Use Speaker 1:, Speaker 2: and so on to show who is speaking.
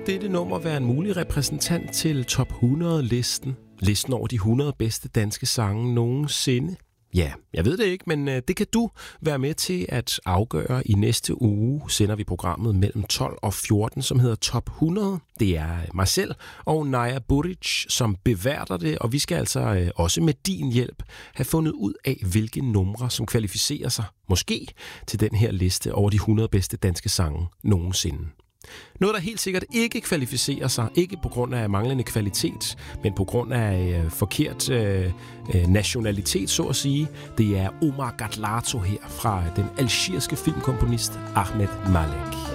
Speaker 1: dette nummer være en mulig repræsentant til top 100-listen. Listen over de 100 bedste danske sange nogensinde. Ja, jeg ved det ikke, men det kan du være med til at afgøre. I næste uge sender vi programmet mellem 12 og 14, som hedder Top 100. Det er mig selv og Naja Buric, som beværter det, og vi skal altså også med din hjælp have fundet ud af, hvilke numre, som kvalificerer sig, måske, til den her liste over de 100 bedste danske sange nogensinde. Noget, der helt sikkert ikke kvalificerer sig, ikke på grund af manglende kvalitet, men på grund af forkert nationalitet, så at sige, det er Omar Gatlato her fra den algeriske filmkomponist Ahmed Malek.